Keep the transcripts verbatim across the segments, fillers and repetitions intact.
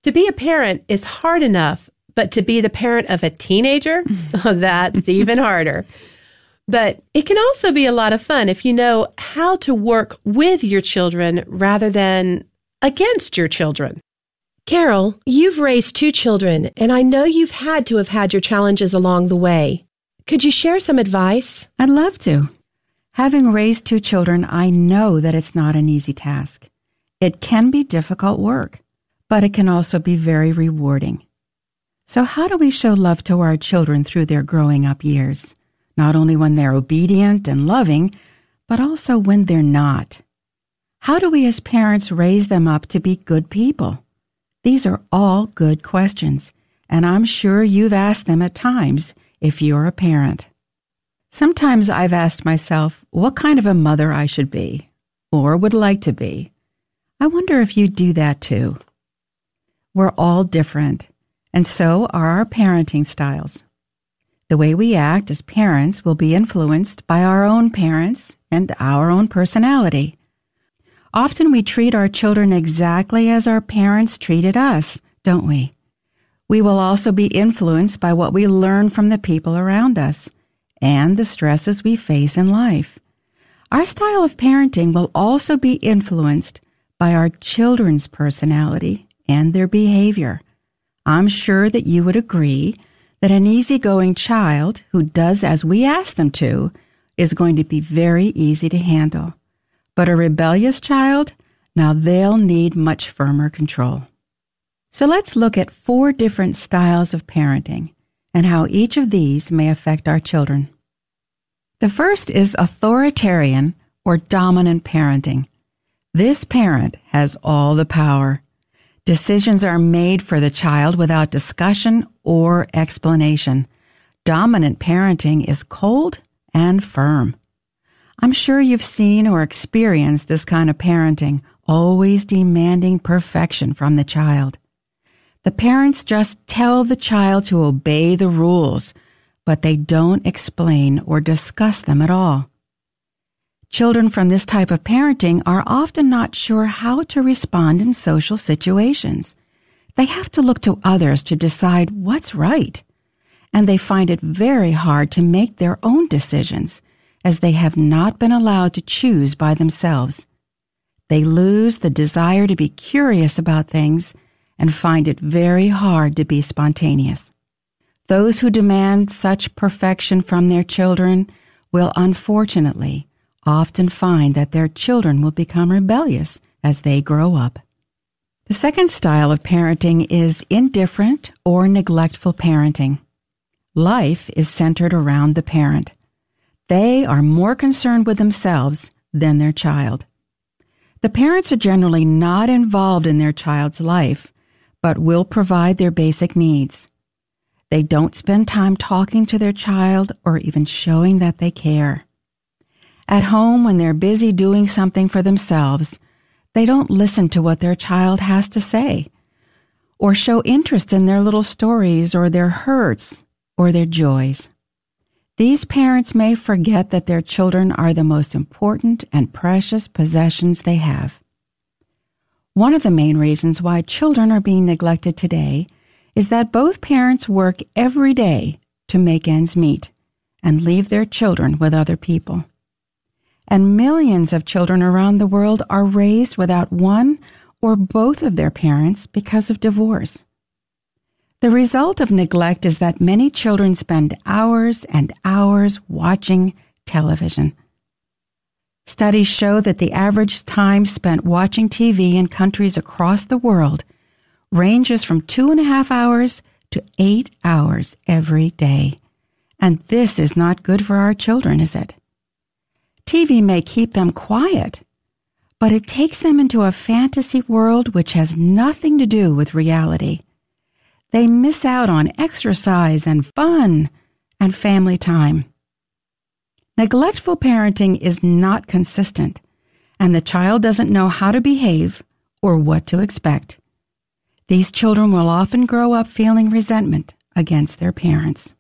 To be a parent is hard enough, but to be the parent of a teenager, that's even harder. But it can also be a lot of fun if you know how to work with your children rather than against your children. Carol, you've raised two children, and I know you've had to have had your challenges along the way. Could you share some advice? I'd love to. Having raised two children, I know that it's not an easy task. It can be difficult work, but it can also be very rewarding. So how do we show love to our children through their growing up years? Not only when they're obedient and loving, but also when they're not. How do we as parents raise them up to be good people? These are all good questions, and I'm sure you've asked them at times if you're a parent. Sometimes I've asked myself what kind of a mother I should be, or would like to be. I wonder if you do that too. We're all different, and so are our parenting styles. The way we act as parents will be influenced by our own parents and our own personality. Often we treat our children exactly as our parents treated us, don't we? We will also be influenced by what we learn from the people around us and the stresses we face in life. Our style of parenting will also be influenced by our children's personality and their behavior. I'm sure that you would agree that an easygoing child who does as we ask them to is going to be very easy to handle. But a rebellious child, now they'll need much firmer control. So let's look at four different styles of parenting and how each of these may affect our children. The first is authoritarian or dominant parenting. This parent has all the power. Decisions are made for the child without discussion or explanation. Dominant parenting is cold and firm. I'm sure you've seen or experienced this kind of parenting, always demanding perfection from the child. The parents just tell the child to obey the rules, but they don't explain or discuss them at all. Children from this type of parenting are often not sure how to respond in social situations. They have to look to others to decide what's right, and they find it very hard to make their own decisions, as they have not been allowed to choose by themselves. They lose the desire to be curious about things and find it very hard to be spontaneous. Those who demand such perfection from their children will unfortunately often find that their children will become rebellious as they grow up. The second style of parenting is indifferent or neglectful parenting. Life is centered around the parent. They are more concerned with themselves than their child. The parents are generally not involved in their child's life, but will provide their basic needs. They don't spend time talking to their child or even showing that they care. At home, when they're busy doing something for themselves, they don't listen to what their child has to say, or show interest in their little stories or their hurts or their joys. These parents may forget that their children are the most important and precious possessions they have. One of the main reasons why children are being neglected today is that both parents work every day to make ends meet and leave their children with other people. And millions of children around the world are raised without one or both of their parents because of divorce. The result of neglect is that many children spend hours and hours watching television. Studies show that the average time spent watching T V in countries across the world ranges from two and a half hours to eight hours every day. And this is not good for our children, is it? T V may keep them quiet, but it takes them into a fantasy world which has nothing to do with reality. They miss out on exercise and fun and family time. Neglectful parenting is not consistent, and the child doesn't know how to behave or what to expect. These children will often grow up feeling resentment against their parents.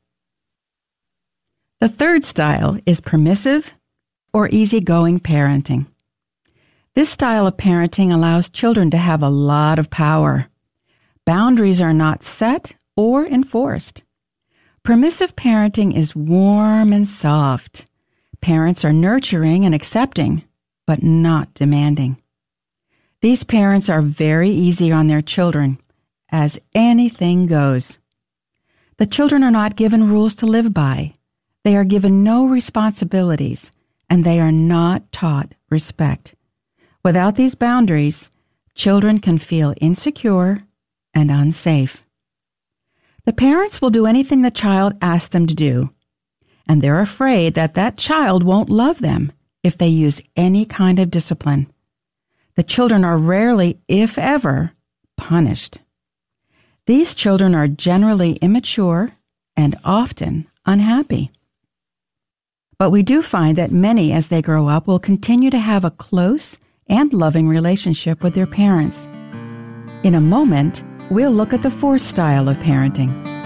The third style is permissive or easygoing parenting. This style of parenting allows children to have a lot of power. Boundaries are not set or enforced. Permissive parenting is warm and soft. Parents are nurturing and accepting, but not demanding. These parents are very easy on their children, as anything goes. The children are not given rules to live by. They are given no responsibilities, and they are not taught respect. Without these boundaries, children can feel insecure and unsafe. The parents will do anything the child asks them to do, and they're afraid that that child won't love them if they use any kind of discipline. The children are rarely, if ever, punished. These children are generally immature and often unhappy. But we do find that many, as they grow up, will continue to have a close and loving relationship with their parents. In a moment, we'll look at the fourth style of parenting.